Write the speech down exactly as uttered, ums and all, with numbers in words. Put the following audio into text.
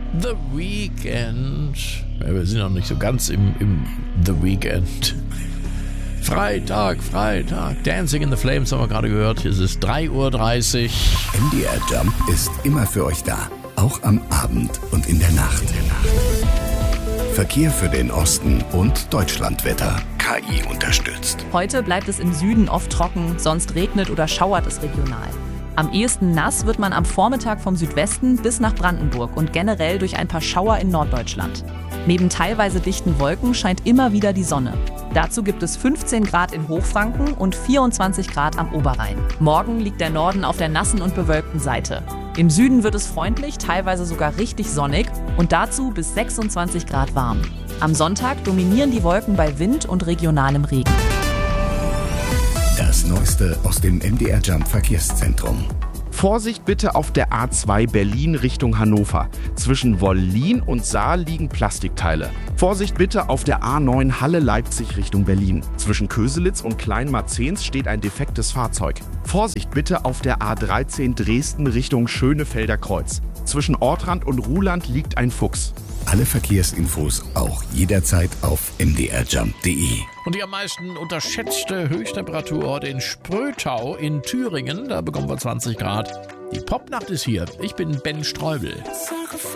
The Weekend. Ja, wir sind noch nicht so ganz im, im The Weekend. Freitag, Freitag. Dancing in the Flames haben wir gerade gehört. Es ist drei Uhr dreißig. M D R Jump ist immer für euch da. Auch am Abend und in der Nacht. Verkehr für den Osten und Deutschlandwetter. K I unterstützt. Heute bleibt es im Süden oft trocken, sonst regnet oder schauert es regional. Am ehesten nass wird man am Vormittag vom Südwesten bis nach Brandenburg und generell durch ein paar Schauer in Norddeutschland. Neben teilweise dichten Wolken scheint immer wieder die Sonne. Dazu gibt es fünfzehn Grad in Hochfranken und vierundzwanzig Grad am Oberrhein. Morgen liegt der Norden auf der nassen und bewölkten Seite. Im Süden wird es freundlich, teilweise sogar richtig sonnig und dazu bis sechsundzwanzig Grad warm. Am Sonntag dominieren die Wolken bei Wind und regionalem Regen. Das Neueste aus dem M D R Jump Verkehrszentrum. Vorsicht bitte auf der A zwei Berlin Richtung Hannover. Zwischen Wollin und Saar liegen Plastikteile. Vorsicht bitte auf der A neun Halle Leipzig Richtung Berlin. Zwischen Köselitz und Kleinmarzens steht ein defektes Fahrzeug. Vorsicht bitte auf der A dreizehn Dresden Richtung Schönefelder Kreuz. Zwischen Ortrand und Ruhland liegt ein Fuchs. Alle Verkehrsinfos auch jederzeit auf m d r jump punkt d e. Und die am meisten unterschätzte Höchsttemperatur heute in Sprötau in Thüringen. Da bekommen wir zwanzig Grad. Die Popnacht ist hier. Ich bin Ben Streubel.